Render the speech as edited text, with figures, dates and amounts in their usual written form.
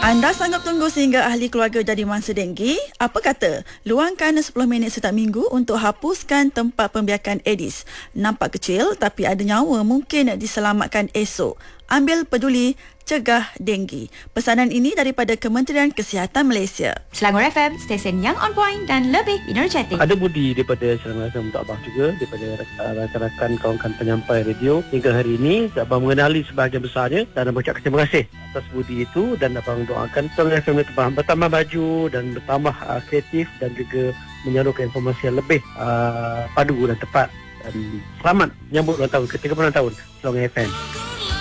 Anda sanggup tunggu sehingga ahli keluarga jadi mangsa denggi? Apa kata luangkan 10 minit setiap minggu untuk hapuskan tempat pembiakan Aedes. Nampak kecil tapi ada nyawa mungkin diselamatkan esok. Ambil peduli, cegah denggi. Pesanan ini daripada Kementerian Kesihatan Malaysia. Selangor FM, stesen yang on point dan lebih energetik. Ada budi daripada Selangor FM untuk abang juga, daripada rakan-rakan kawan-kawan penyampai radio. Hingga hari ini abang mengenali sebahagian besarnya dan abang ucapkan terima kasih atas budi itu, dan abang doakan Selangor FM bertambah maju dan bertambah kreatif dan juga menyalurkan informasi yang lebih padu dan tepat. Dan selamat menyambut ulang tahun ke-36 tahun Selangor FM.